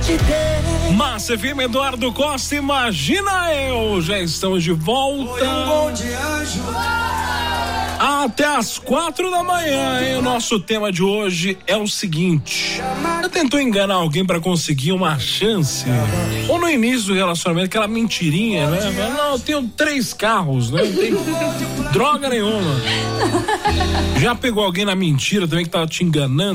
Massa FM, Eduardo Costa, imagina eu, já estamos de volta. Até às 4 da manhã, hein? O nosso tema de hoje é o seguinte: já tentou enganar alguém pra conseguir uma chance? Ou no início do relacionamento, aquela mentirinha, né? Não, eu tenho 3 carros, né? Não tem droga nenhuma. Já pegou alguém na mentira também que tava te enganando?